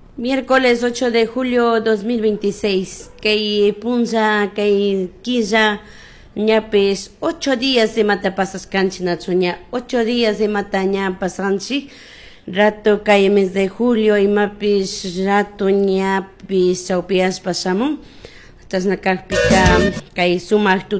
Miércoles 8 de julio 2026. Kay punza, kay quilla, ñapis 8 días de mata pasas canchina suña. 8 días de mata ña pasanchi. Rato kay mes de julio y mapis rato ñapis chaupias pasamo. Estas nakakpika kay sumak